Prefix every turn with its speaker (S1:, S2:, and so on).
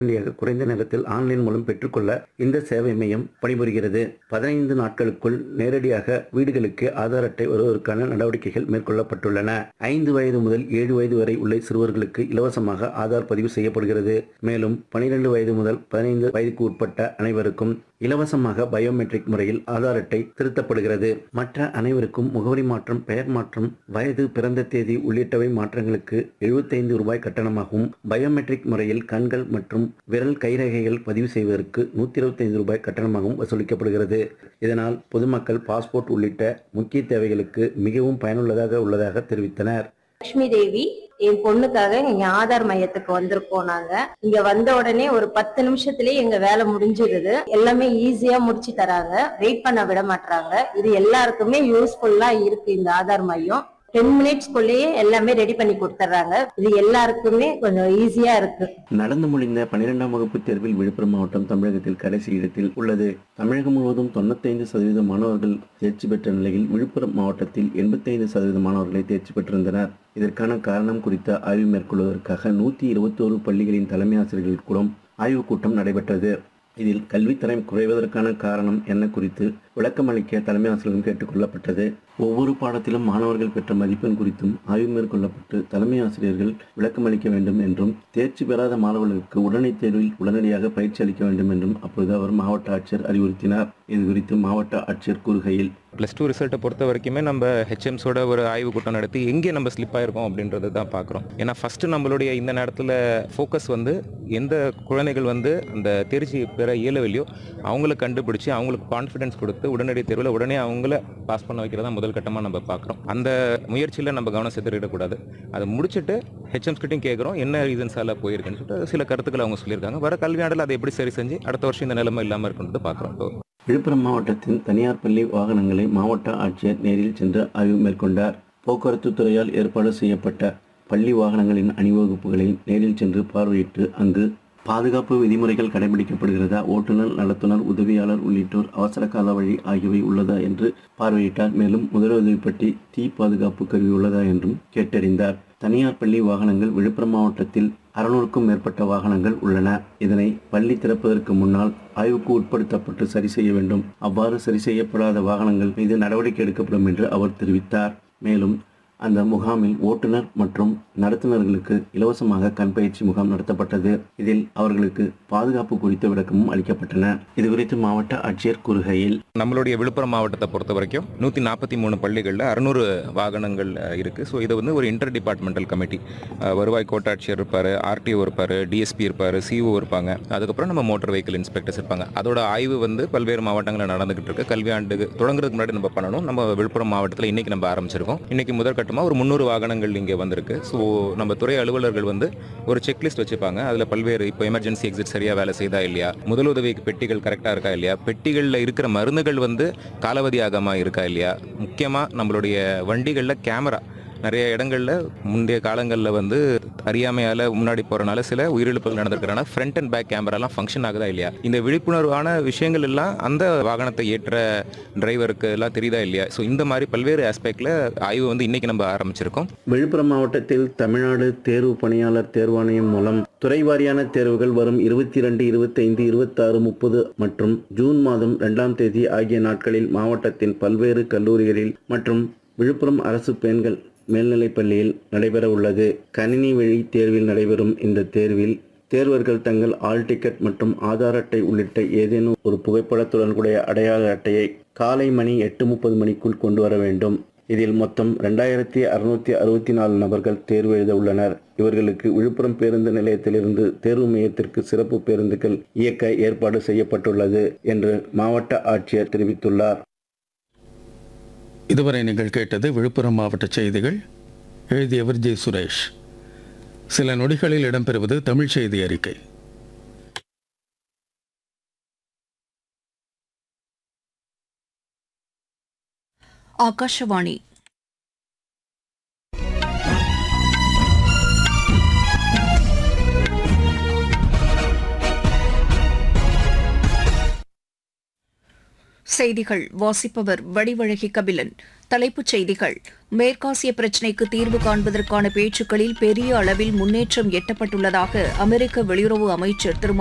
S1: குறைந்த நேரத்தில் ஆன்லைன் மூலம் பெற்றுக்கொள்ள இந்த சேவை மையம் பணிபுரிகிறது. 15 நாட்களுக்குள் நேரடியாக வீடுகளுக்கு ஆதார் அட்டை வருவதற்கான நடவடிக்கைகள் மேற்கொள்ளப்பட்டுள்ளன. 5 வயது முதல் 7 வயது வரை உள்ள சிறுவர்களுக்கு இலவசமாக ஆதார் பதிவு செய்யப்படுகிறது. மேலும் 12 வயது முதல் 15 வயதுக்கு உட்பட்ட அனைவருக்கும் இலவசமாக பயோமெட்ரிக் முறையில் ஆதார் அட்டை திருத்தப்படுகிறது. மற்ற அனைவருக்கும் முகவரி மாற்றம், பெயர் மாற்றம், வயது, பிறந்த தேதி உள்ளிட்டவை மாற்றங்களுக்கு 75 ரூபாய் கட்டணமாகவும், பயோமெட்ரிக் முறையில் கண்கள் மற்றும் விரல் கைரேகைகள் பதிவு செய்வதற்கு 125 ரூபாய் கட்டணமாகவும் வசூலிக்கப்படுகிறது. இதனால் பொதுமக்கள் பாஸ்போர்ட் உள்ளிட்ட முக்கிய தேவைகளுக்கு மிகவும் பயனுள்ளதாக உள்ளதாக தெரிவித்தனர்.
S2: லட்சுமி தேவி, என் பொண்ணுக்காக எங்க ஆதார் மையத்துக்கு வந்திருக்கோம். நாங்க இங்க வந்த உடனே ஒரு 10 நிமிஷத்திலேயே எங்க வேலை முடிஞ்சிருது. எல்லாமே ஈஸியா முடிச்சு தராங்க, வெயிட் பண்ண விட மாட்டாங்க. இது எல்லாருக்குமே யூஸ்ஃபுல்லா இருக்கு. இந்த ஆதார் மையம் 10 மினிட்ஸ்க்குள்ளேயே எல்லாமே ரெடி பண்ணி கொடுத்துறாங்க. இது எல்லாருக்குமே கொஞ்சம் ஈஸியா இருக்கு.
S1: நடந்து முடிந்த 12ஆம் வகுப்பு தேர்வில் விழுப்புரம் மாவட்டம் தமிழகத்தில் கடைசி இடத்தில் உள்ளது. தமிழகம் முழுவதும் 95% மாணவர்கள் தேர்ச்சி பெற்ற நிலையில் விழுப்புரம் மாவட்டத்தில் 85% மாணவர்களை தேர்ச்சி பெற்றிருந்தனர். இதற்கான காரணம் குறித்த ஆய்வு மேற்கொள்வதற்காக 121 பள்ளிகளின் தலைமை ஆசிரியர்கள் கூடம் ஆய்வுக் கூட்டம் நடைபெற்றது. இதில் கல்வித்தரம் குறைவதற்கான காரணம் என்ன குறித்து விளக்கமளிக்க தலைமை ஆசிரியர்களும் கேட்டுக் கொள்ளப்பட்டது. ஒவ்வொரு பாடத்திலும் மாணவர்கள் பெற்ற மதிப்பெண் குறித்தும் ஆய்வு மேற்கொள்ளப்பட்டு தலைமை ஆசிரியர்கள் விளக்கமளிக்க வேண்டும் என்றும், தேர்ச்சி பெறாத மாணவர்களுக்கு உடனடி தேர்வில் உடனடியாக பயிற்சி அளிக்க வேண்டும் என்றும் அப்போது அவர் மாவட்ட ஆட்சியர் அறிவுறுத்தினார். இது குறித்து மாவட்ட ஆட்சியர் கூறுகையில்,
S3: +2 ரிசல்ட்டை பொறுத்த வரைக்குமே நம்ம ஹெச்எம்ஸோட ஒரு ஆய்வு கூட்டம் நடத்தி எங்கே நம்ம ஸ்லிப் ஆயிருக்கோம் அப்படின்றது தான் பார்க்குறோம். ஏன்னா ஃபஸ்ட்டு நம்மளுடைய இந்த நேரத்தில் ஃபோக்கஸ் எந்த குழந்தைகள் அந்த தேர்ச்சி பெற இயலவில்லையோ அவங்கள கண்டுபிடிச்சி அவங்களுக்கு கான்ஃபிடன்ஸ் கொடுத்து உடனடி தேர்வில் உடனே அவங்கள பாஸ் பண்ண வைக்கிறதா முதல் கட்டமாக நம்ம பார்க்குறோம். அந்த முயற்சியில் நம்ம கவனம் செலுத்திடக்கூடாது. அதை முடிச்சுட்டு ஹெச்எம்ஸ் கிட்டையும் கேட்குறோம் என்ன ரீசன்ஸால் போயிருக்குன்னு சொல்லிட்டு சில கருத்துக்களை அவங்க சொல்லியிருக்காங்க. வர கல்வியாண்டில் அதை எப்படி சரி செஞ்சு அடுத்த வருஷம் இந்த நிலைமை இல்லாமல் இருக்குன்றது பார்க்குறோம்.
S1: விழுப்புரம் மாவட்டத்தின் தனியார் பள்ளி வாகனங்களை மாவட்ட ஆட்சியர் நேரில் சென்று ஆய்வு மேற்கொண்டார். போக்குவரத்து துறையால் ஏற்பாடு செய்யப்பட்ட பள்ளி வாகனங்களின் அணிவகுப்புகளை நேரில் சென்று பார்வையிட்டு அங்கு பாதுகாப்பு விதிமுறைகள் கடைபிடிக்கப்படுகிறதா, ஓட்டுநர், நடத்துனர், உதவியாளர் உள்ளிட்டோர் அவசர கால வழி ஆகியவை உள்ளதா என்று பார்வையிட்டார். மேலும் முதலுதவி பெட்டி, தீ பாதுகாப்பு கருவி உள்ளதா என்றும் கேட்டறிந்தார். தனியார் பள்ளி வாகனங்கள் விழுப்புரம் மாவட்டத்தில் 600க்கும் மேற்பட்ட வாகனங்கள் உள்ளன. இதனை பள்ளி திறப்பதற்கு முன்னால் ஆய்வுக்கு உட்படுத்தப்பட்டு சரி செய்ய வேண்டும். அவ்வாறு சரி செய்யப்படாத வாகனங்கள் மீது நடவடிக்கை எடுக்கப்படும் என்று அவர் தெரிவித்தார். மேலும் அந்த முகாமில் ஓட்டுநர் மற்றும் நடத்துனர்களுக்கு இலவசமாக கண் பயிற்சி முகாம் நடத்தப்பட்டது. இதில் அவர்களுக்கு பாதுகாப்பு குறித்த விளக்கமும் அளிக்கப்பட்டன. இதுகுறித்து மாவட்ட ஆட்சியர் கூறுகையில்,
S3: நம்மளுடைய விழுப்புரம் மாவட்டத்தை பொறுத்த வரைக்கும் 143 பள்ளிகளில் 600 வாகனங்கள் இருக்குது. ஸோ இதை ஒரு இன்டர் டிபார்ட்மெண்டல் கமிட்டி, வருவாய் கோட்டாட்சியர் இருப்பார், ஆர்டிஓ இருப்பார், டிஎஸ்பி இருப்பார், சிஓ இருப்பாங்க, அதுக்கப்புறம் நம்ம மோட்டார் வெஹிக்கிள் இன்ஸ்பெக்டர்ஸ் இருப்பாங்க. அதோட ஆய்வு பல்வேறு மாவட்டங்களில் நடந்துகிட்டு இருக்கு. கல்வியாண்டு தொடங்குறதுக்கு முன்னாடி நம்ம பண்ணணும். நம்ம விழுப்புரம் மாவட்டத்தில் இன்னைக்கு நம்ம ஆரம்பிச்சிருக்கோம். இன்னைக்கு முதற்கட்ட ஒரு 300 வாகனங்கள் இங்கே வந்திருக்கு. ஸோ நம்ம துறை அலுவலர்கள் ஒரு செக்லிஸ்ட் வச்சுப்பாங்க. அதில் பல்வேறு இப்போ எமர்ஜென்சி எக்ஸிட் சரியாக வேலை செய்தா இல்லையா, முதலுதவி பெட்டிகள் கரெக்டாக இருக்கா இல்லையா, பெட்டிகளில் இருக்கிற மருந்துகள் காலாவதி ஆகாமல் இருக்கா இல்லையா, முக்கியமாக நம்மளுடைய வண்டிகளில் கேமரா நிறைய இடங்களில் முந்தைய காலங்களில் அறியாமையால் முன்னாடி போகிறனால சில உயிரிழப்புகள் நடந்திருக்கிறனால ஃப்ரண்ட் அண்ட் பேக் கேமராலாம் ஃபங்க்ஷன் ஆகுதா இல்லையா, இந்த விழிப்புணர்வான விஷயங்கள் எல்லாம் அந்த வாகனத்தை ஏற்ற டிரைவருக்கு எல்லாம் தெரியுதா இல்லையா. ஸோ இந்த மாதிரி பல்வேறு ஆஸ்பெக்டில் ஆய்வு இன்னைக்கு நம்ம ஆரம்பிச்சிருக்கோம்.
S1: விழுப்புரம் மாவட்டத்தில் தமிழ்நாடு தேர்வு பணியாளர் தேர்வாணையம் மூலம் துறை வாரியான தேர்வுகள் வரும் 22, 25, 26, 30 மற்றும் ஜூன் மாதம் 2ஆம் தேதி ஆகிய நாட்களில் மாவட்டத்தின் பல்வேறு கல்லூரிகளில் மற்றும் விழுப்புரம் அரசு பெண்கள் மேல்நிலைப்பள்ளியில் நடைபெற உள்ளது. கணினி வழி தேர்வில் நடைபெறும் இந்த தேர்வில் தேர்வர்கள் தங்கள் ஆல் டிக்கெட் மற்றும் ஆதார் அட்டை உள்ளிட்ட ஏதேனும் ஒரு புகைப்படத்துடன் கூடிய அடையாள அட்டையை காலை மணி 8:30 மணிக்குள் கொண்டு வர வேண்டும். இதில் மொத்தம் 2664 நபர்கள் தேர்வு எழுத உள்ளனர். இவர்களுக்கு விழுப்புரம் பேருந்து நிலையத்திலிருந்து தேர்வு மையத்திற்கு சிறப்பு பேருந்துகள் இயக்க ஏற்பாடு செய்யப்பட்டுள்ளது என்று மாவட்ட ஆட்சியர் தெரிவித்துள்ளார்.
S4: இதுவரை நீங்கள் கேட்டது விழுப்புரம் மாவட்ட செய்திகள். எழுதியவர் ஜே. சுரேஷ். சில நொடிகளில் இடம்பெறுவது தமிழ் செய்தி அறிக்கை.
S5: ஆகாஷவாணி. செய்திகள் வாசிப்பவர் வடிவழகி கபிலன். தலைப்புச் செய்திகள். மேற்காசிய பிரச்சினைக்கு தீர்வு காண்பதற்கான பேச்சுக்களில் பெரிய அளவில் முன்னேற்றம் எட்டப்பட்டுள்ளதாக அமெரிக்க வெளியுறவு அமைச்சர் திரு